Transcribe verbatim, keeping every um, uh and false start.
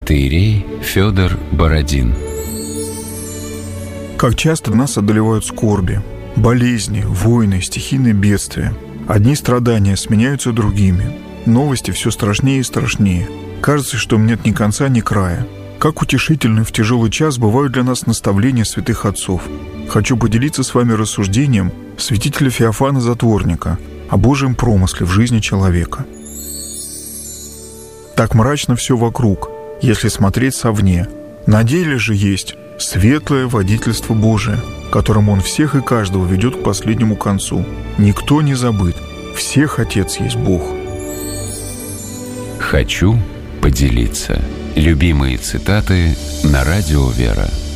Протоиерей Федор Бородин. Как часто нас одолевают скорби, болезни, войны, стихийные бедствия. Одни страдания сменяются другими. Новости все страшнее и страшнее. Кажется, что им нет ни конца, ни края. Как утешительны в тяжелый час бывают для нас наставления святых отцов. Хочу поделиться с вами рассуждением святителя Феофана Затворника о Божьем промысле в жизни человека. Так мрачно все вокруг, если смотреть совне. На деле же есть светлое водительство Божие, которым Он всех и каждого ведет к последнему концу. Никто не забыт, всех Отец есть Бог. Хочу поделиться. Любимые цитаты на радио «Вера».